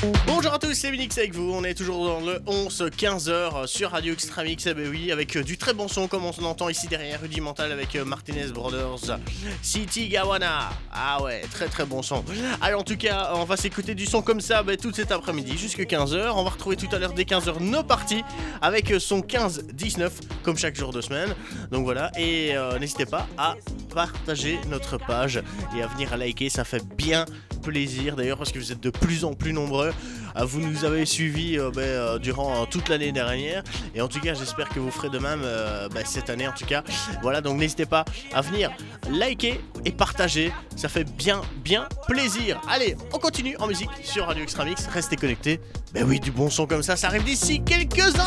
Bonjour à tous, c'est Minix avec vous, on est toujours dans le 11-15h sur Radio Extramix, eh ben oui, avec du très bon son comme on entend ici derrière Rudimental avec Martinez Brothers, City Gawana, ah ouais, très très bon son. Allez, en tout cas, on va s'écouter du son comme ça tout cet après-midi jusqu'à 15h, on va retrouver tout à l'heure dès 15h nos parties avec son 15-19 comme chaque jour de semaine, donc voilà, et n'hésitez pas à partager notre page et à venir liker, ça fait bien plaisir d'ailleurs parce que vous êtes de plus en plus nombreux. Vous nous avez suivis durant toute l'année dernière et en tout cas j'espère que vous ferez de même cette année en tout cas. Voilà, donc n'hésitez pas à venir liker et partager, ça fait bien plaisir. Allez, on continue en musique sur Radio Extramix, restez connectés. Ben oui, du bon son comme ça arrive d'ici quelques